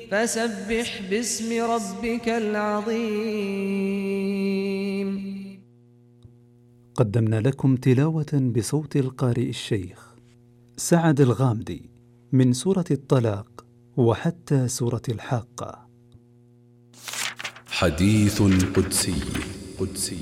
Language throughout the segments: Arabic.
فسبح باسم ربك العظيم. قدمنا لكم تلاوة بصوت القارئ الشيخ سعد الغامدي من سورة الطلاق وحتى سورة الحاقة. حديث قدسي.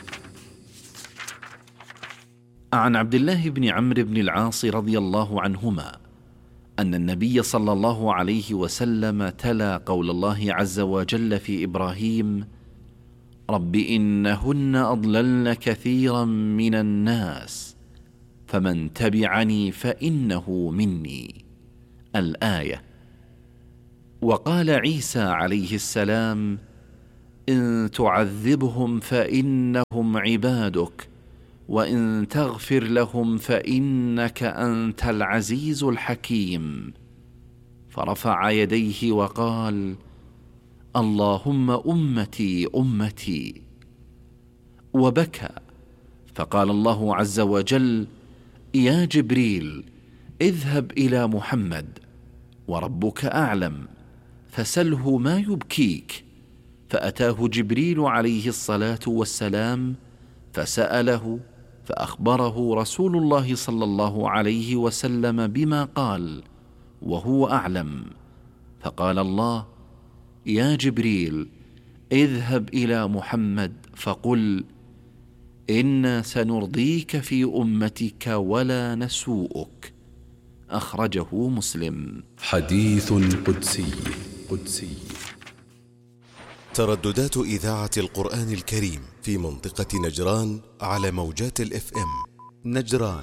عن عبد الله بن عمرو بن العاص رضي الله عنهما أن النبي صلى الله عليه وسلم تلا قول الله عز وجل في إبراهيم: رب إنهن أضللن كثيرا من الناس فمن تبعني فإنه مني، الآية. وقال عيسى عليه السلام: إن تعذبهم فإنهم عبادك وإن تغفر لهم فإنك أنت العزيز الحكيم. فرفع يديه وقال: اللهم أمتي أمتي. وبكى، فقال الله عز وجل: يا جبريل اذهب إلى محمد وربك أعلم فسله ما يبكيك. فأتاه جبريل عليه الصلاة والسلام فسأله، فأخبره رسول الله صلى الله عليه وسلم بما قال وهو أعلم. فقال الله: يا جبريل اذهب إلى محمد فقل: إنا سنرضيك في أمتك ولا نسوءك. أخرجه مسلم. حديث قدسي. ترددات إذاعة القرآن الكريم في منطقة نجران على موجات الFM نجران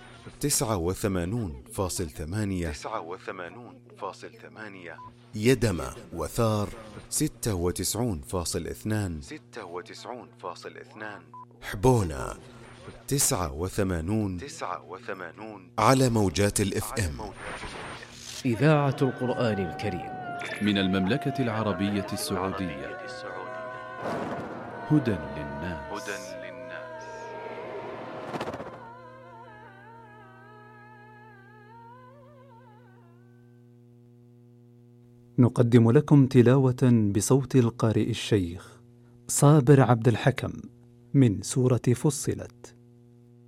89.8، يدمى وثار 96.2، حبونا 89 على موجات الFM. إذاعة القرآن الكريم من المملكة العربية السعودية. هدى للناس. نقدم لكم تلاوة بصوت القارئ الشيخ صابر عبد الحكم من سورة فصلت.